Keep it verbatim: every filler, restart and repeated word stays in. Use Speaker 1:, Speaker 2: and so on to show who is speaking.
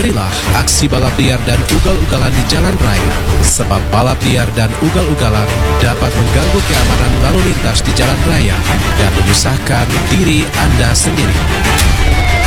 Speaker 1: Hindarilah aksi balap liar dan ugal-ugalan di jalan raya, sebab balap liar dan ugal-ugalan dapat mengganggu keamanan lalu lintas di jalan raya dan menyusahkan diri Anda sendiri.